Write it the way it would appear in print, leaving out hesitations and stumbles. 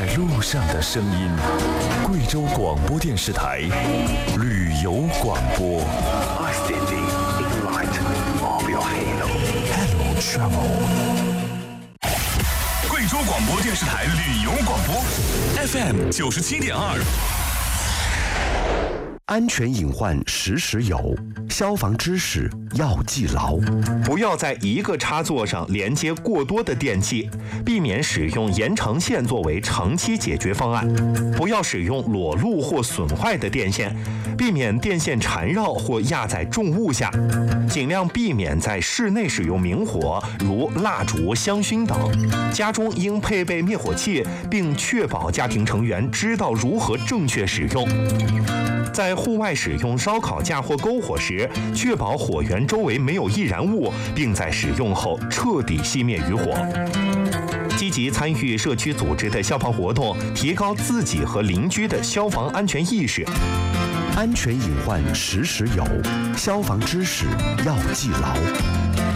在路上的声音，贵州广播电视台旅游广播。Hello Travel。贵州广播电视台旅游广播 FM 97.2。 安全隐患时时有，消防知识要记牢。 不要在一个插座上连接过多的电器，避免使用延长线作为长期解决方案。不要使用裸露或损坏的电线，避免电线缠绕或压在重物下。尽量避免在室内使用明火，如蜡烛、香薰等。家中应配备灭火器，并确保家庭成员知道如何正确使用。在户外使用烧烤架或篝火时，确保火源周围没有易燃物，并在使用后彻底熄灭余火。积极参与社区组织的消防活动，提高自己和邻居的消防安全意识。 安全隐患时时有，消防知识要记牢。